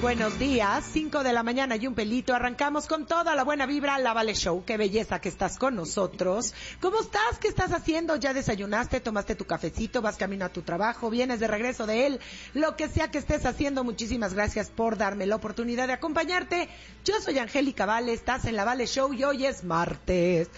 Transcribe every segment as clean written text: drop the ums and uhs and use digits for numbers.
buenos días. 5 de la mañana y un pelito. Arrancamos con toda la buena vibra, la Vale Show. Qué belleza que estás con nosotros. ¿Cómo estás? ¿Qué estás haciendo? ¿Ya desayunaste? ¿Tomaste tu cafecito? ¿Vas camino a tu trabajo? ¿Vienes de regreso de él? Lo que sea que estés haciendo, muchísimas gracias por darme la oportunidad de acompañarte. Yo soy Angélica Vale, estás en la Vale Show y hoy es martes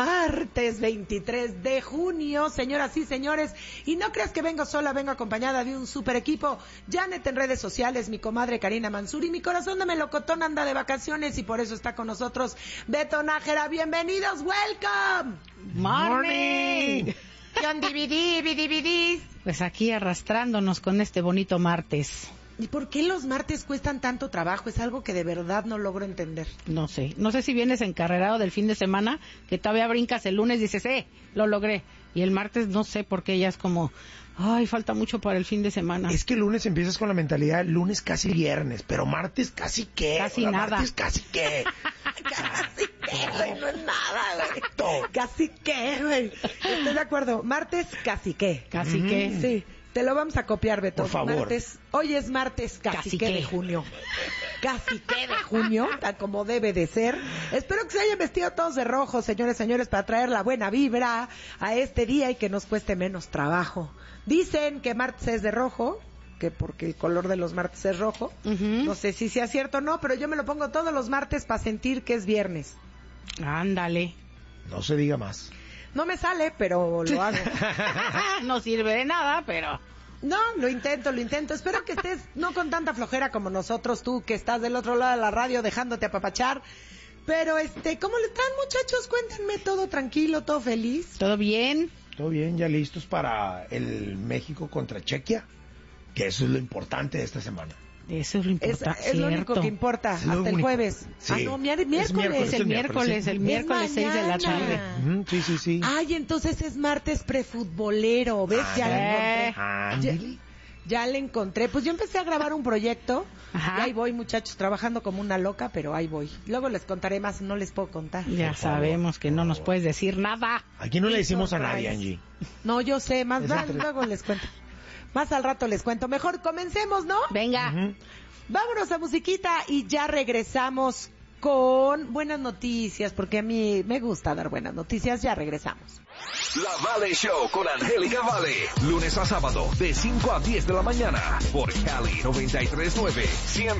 23 de junio, señoras y señores. Y no creas que vengo sola, vengo acompañada de un super equipo. Janet en redes sociales, mi comadre Karina Mansuri, mi corazón de melocotón anda de vacaciones y por eso está con nosotros Beto Nájera. Bienvenidos, welcome. Morning. John DVD. Pues aquí arrastrándonos con este bonito martes. ¿Y por qué los martes cuestan tanto trabajo? Es algo que de verdad no logro entender. No sé si vienes encarrerado del fin de semana, que todavía brincas el lunes y dices, lo logré. Y el martes no sé por qué ya es como, falta mucho para el fin de semana. Es que el lunes empiezas con la mentalidad, lunes casi viernes, pero martes casi qué. Casi nada. Martes casi qué. Casi qué, güey, no es nada, güey. Casi qué, güey. Estoy de acuerdo. Martes casi qué. Casi qué. Sí. Te lo vamos a copiar, Beto. Por favor. Hoy es martes casi que de junio. Casi que de junio, tal como debe de ser. Espero que se hayan vestido todos de rojo, señores, para traer la buena vibra a este día y que nos cueste menos trabajo. Dicen que martes es de rojo, que porque el color de los martes es rojo. No sé si sea cierto o no, pero yo me lo pongo todos los martes para sentir que es viernes. Ándale. No se diga más. No me sale, pero lo hago. No sirve de nada, pero... No, lo intento. Espero que estés no con tanta flojera como nosotros, tú que estás del otro lado de la radio dejándote apapachar. Pero ¿cómo le están, muchachos? Cuéntenme, todo tranquilo, todo feliz. ¿Todo bien? Todo bien, ya listos para el México contra Chequia, que eso es lo importante de esta semana. Eso es lo importante. Es lo único que importa, es hasta el jueves. Sí. No, miércoles. El miércoles 6 de la tarde. Sí. Ay, entonces es martes prefutbolero, ¿ves? Ya le encontré. Pues yo empecé a grabar un proyecto. Ajá. Y ahí voy, muchachos, trabajando como una loca, pero ahí voy. Luego les contaré más, no les puedo contar. Ya sabemos que no nos puedes decir nada. Aquí no le decimos a nadie, Angie. No, yo sé, luego les cuento. Más al rato les cuento. Mejor comencemos, ¿no? Venga. Vámonos a musiquita y ya regresamos con buenas noticias, porque a mí me gusta dar buenas noticias. Ya regresamos. La Vale Show con Angélica Vale. Lunes a sábado de 5 a 10 de la mañana por Cali 93.9.